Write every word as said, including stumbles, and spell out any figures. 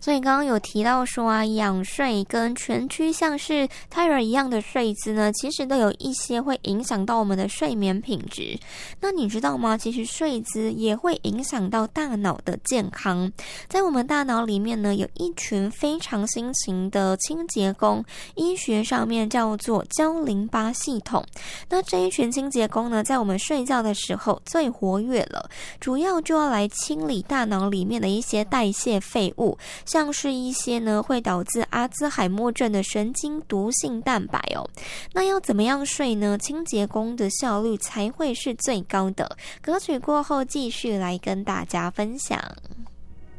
所以刚刚有提到说啊，仰睡跟蜷曲像是胎儿一样的睡姿呢，其实都有一些会影响到我们的睡眠品质。那你知道吗？其实睡姿也会影响到大脑的健康。在我们大脑里面呢，有一群非常新型的清洁工，医学上面叫做胶淋巴系统。那这一群清洁工呢，在我们睡觉的时候最活跃了，主要就要来清理大脑里面的一些代谢废物，像是一些呢会导致阿兹海默症的神经毒性蛋白哦。那要怎么样睡呢？清洁工的效率才会是最高的。歌曲过后继续来跟大家分享。